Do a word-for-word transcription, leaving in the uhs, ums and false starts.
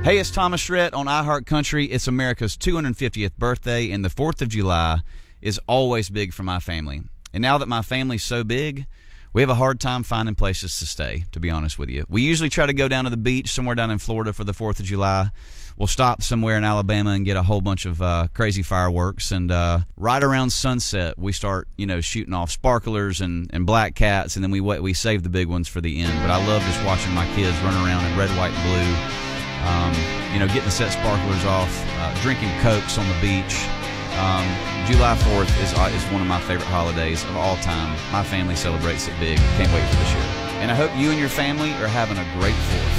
Hey, it's Thomas Rhett on iHeart Country. It's America's two hundred fiftieth birthday, and the fourth of July is always big for my family. And now that my family's so big, we have a hard time finding places to stay, to be honest with you. We usually try to go down to the beach somewhere down in Florida for the fourth of July. We'll stop somewhere in Alabama and get a whole bunch of uh, crazy fireworks. And uh, right around sunset, we start, you know, shooting off sparklers and, and black cats, and then we we save the big ones for the end. But I love just watching my kids run around in red, white, and blue. Um, you know, getting the set sparklers off, uh, drinking Cokes on the beach. Um, July fourth is uh, is one of my favorite holidays of all time. My family celebrates it big. Can't wait for this year. And I hope you and your family are having a great fourth.